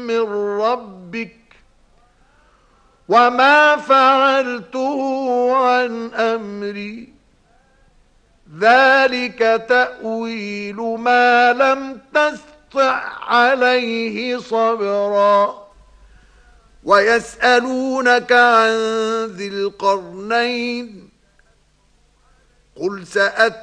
من ربك وما فعلته عن أمري ذلك تأويل ما لم تستطع عليه صبرا ويسألونك عن ذي القرنين قل